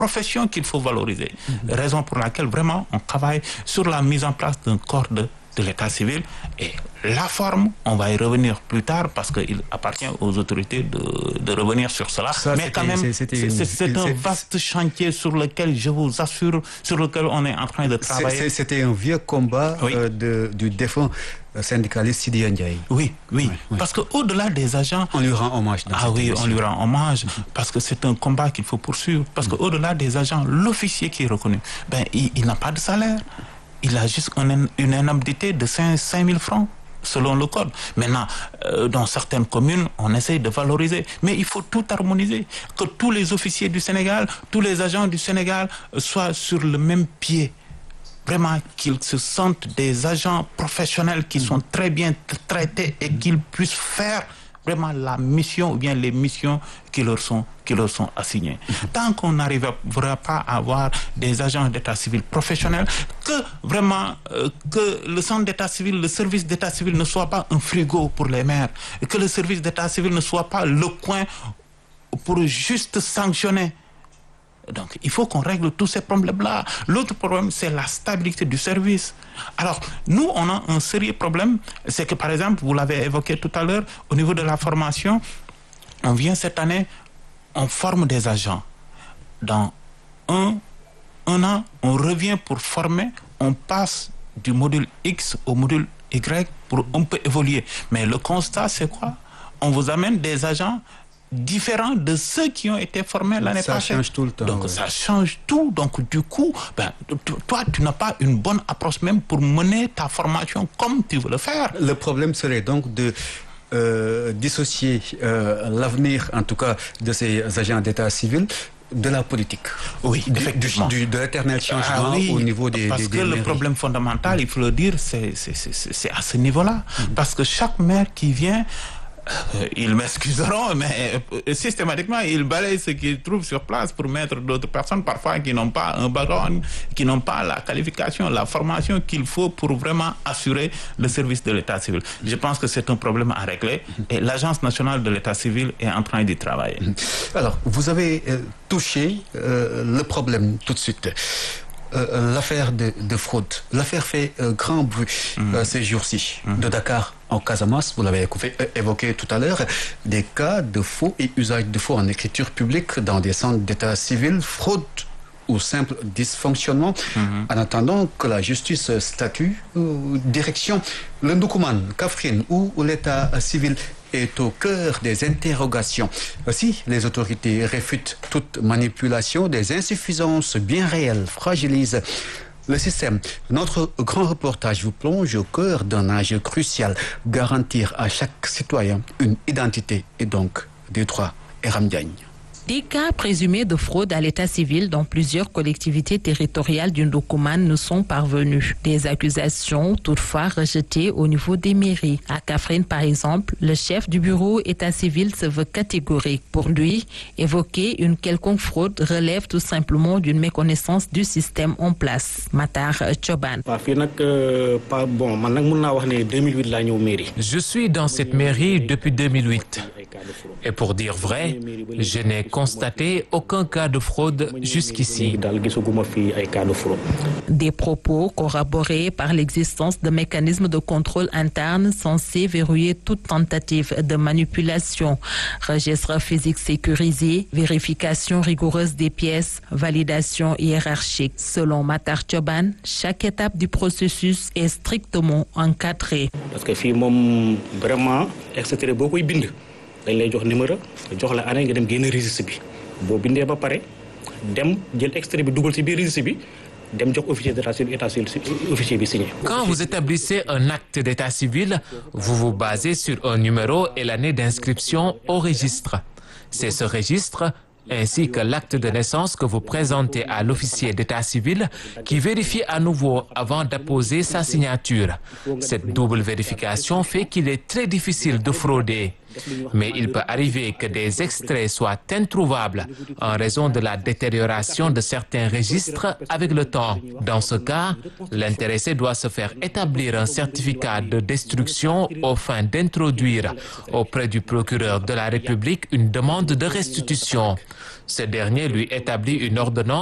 profession qu'il faut valoriser. Raison pour laquelle vraiment on travaille sur la mise en place d'un corps de l'état civil, et la forme, on va y revenir plus tard parce qu'il appartient aux autorités de revenir sur cela. Mais quand même, c'est un vaste chantier sur lequel, je vous assure, sur lequel on est en train de travailler. C'était un vieux combat du défunt syndicaliste Sidi Ndiaye. Oui, parce qu'au-delà des agents... On lui rend hommage. On lui rend hommage parce que c'est un combat qu'il faut poursuivre. Parce qu'au-delà des agents, l'officier qui est reconnu, il n'a pas de salaire. Il a juste une indemnité de 5 000 francs selon le code. Maintenant, dans certaines communes, on essaye de valoriser. Mais il faut tout harmoniser. Que tous les officiers du Sénégal, tous les agents du Sénégal soient sur le même pied. Vraiment, qu'ils se sentent des agents professionnels qui sont très bien traités et qu'ils puissent faire vraiment la mission ou bien les missions qui leur sont assignées. Tant qu'on n'arrivera pas à avoir des agents d'état civil professionnels, que vraiment que le centre d'état civil, le service d'état civil ne soit pas un frigo pour les maires, que le service d'état civil ne soit pas le coin pour juste sanctionner. Donc, il faut qu'on règle tous ces problèmes-là. L'autre problème, c'est la stabilité du service. Alors, nous, on a un sérieux problème. C'est que, par exemple, vous l'avez évoqué tout à l'heure, au niveau de la formation, on vient cette année, on forme des agents. Dans un an, on revient pour former, on passe du module X au module Y pour un peu évoluer. Mais le constat, c'est quoi? On vous amène des agents différents de ceux qui ont été formés l'année passée. Ça change tout le temps. Donc ça change tout. Donc du coup, toi, tu n'as pas une bonne approche même pour mener ta formation comme tu veux le faire. Le problème serait donc de dissocier l'avenir, en tout cas, de ces agents d'état civil de la politique. Oui, effectivement. De l'éternel changement au niveau des parce que mairies. Le problème fondamental, il faut le dire, c'est à ce niveau-là. Parce que chaque maire qui vient, ils m'excuseront, mais systématiquement, ils balayent ce qu'ils trouvent sur place pour mettre d'autres personnes, parfois qui n'ont pas un background, qui n'ont pas la qualification, la formation qu'il faut pour vraiment assurer le service de l'état civil. Je pense que c'est un problème à régler et l'Agence nationale de l'état civil est en train d'y travailler. Alors, vous avez touché le problème tout de suite. L'affaire de fraude. L'affaire fait grand bruit ces jours-ci. De Dakar en Casamance, vous l'avez évoqué tout à l'heure, des cas de faux et usage de faux en écriture publique dans des centres d'état civil, fraude ou simple dysfonctionnement, en attendant que la justice statue, direction le Ndoukoumane, Kaffrine, où l'état civil est au cœur des interrogations. Si les autorités réfutent toute manipulation, des insuffisances bien réelles fragilisent le système. Notre grand reportage vous plonge au cœur d'un enjeu crucial, garantir à chaque citoyen une identité et donc des droits. Eram Diagne. Des cas présumés de fraude à l'état civil dans plusieurs collectivités territoriales du Ndoukoumane nous sont parvenus. Des accusations toutefois rejetées au niveau des mairies. À Kaffrine, par exemple, le chef du bureau état civil se veut catégorique. Pour lui, évoquer une quelconque fraude relève tout simplement d'une méconnaissance du système en place. Matar Choban. Je suis dans cette mairie depuis 2008. Et pour dire vrai, je n'ai constaté aucun cas de fraude jusqu'ici. Des propos corroborés par l'existence de mécanismes de contrôle interne censés verrouiller toute tentative de manipulation. Registre physique sécurisé, vérification rigoureuse des pièces, validation hiérarchique. Selon Matar Choban, chaque étape du processus est strictement encadrée. Parce que vraiment, etc. beaucoup dañ lay jox numéro jox la année nga dem génn registre bi boo bindee ba pare dem jël extrait bi dugal ci biir registre bi dem jox officier d'état civil officier bi signé. Quand vous établissez un acte d'état civil, vous vous basez sur un numéro et l'année d'inscription au registre. C'est ce registre ainsi que l'acte de naissance que vous présentez à l'officier d'état civil qui vérifie à nouveau avant d'apposer sa signature. Cette double vérification fait qu'il est très difficile de frauder. Mais il peut arriver que des extraits soient introuvables en raison de la détérioration de certains registres avec le temps. Dans ce cas, l'intéressé doit se faire établir un certificat de destruction aux fins d'introduire auprès du procureur de la République une demande de restitution. Ce dernier lui établit une ordonnance